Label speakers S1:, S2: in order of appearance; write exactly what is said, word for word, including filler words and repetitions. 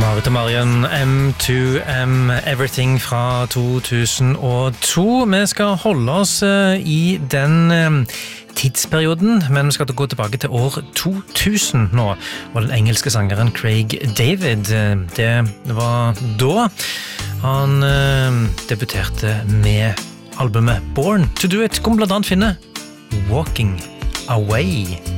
S1: Marit og Marian, M to M, Everything fra to tusen og to. Vi skal holde oss i den tidsperioden, men vi skal gå tilbake til år to tusen nå, og den engelske sangeren Craig David, det var da han debuterte med albumet Born to Do It, kom blant annet finne Walking Away.